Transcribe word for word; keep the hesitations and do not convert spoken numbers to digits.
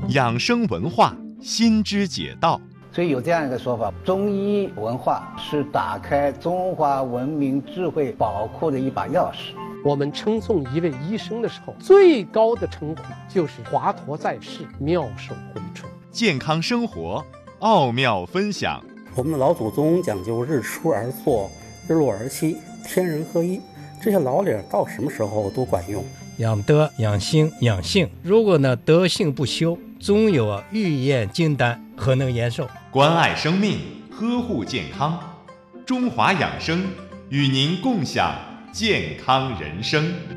养生文化新知解道。 所以有这样一个说法，中医文化是打开中华文明智慧宝库的一把钥匙。 我们称颂一位医生的时候，最高的称呼就是华佗在世，妙手回春。 健康生活奥妙分享。 我们的老祖宗讲究日出而作，日落而息，天人合一，这些老理到什么时候都管用。 养德、养心、养性，如果呢德性不修，终有啊欲验金丹，何能延寿？ 关爱生命，呵护健康，中华养生与您共享健康人生。